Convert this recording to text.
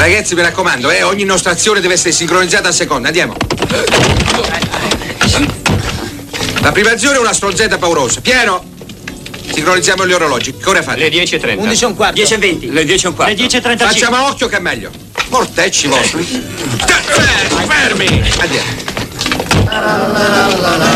Ragazzi, mi raccomando, ogni nostra azione deve essere sincronizzata a seconda. Andiamo. La prima azione è una stronzetta paurosa. Piano! Sincronizziamo gli orologi. Che ora fate? Le 10:30. 11:15. 10:20. Le 10:15. Le 10:35. Facciamo a occhio che è meglio. Mortecci vostri. Fermi! Andiamo.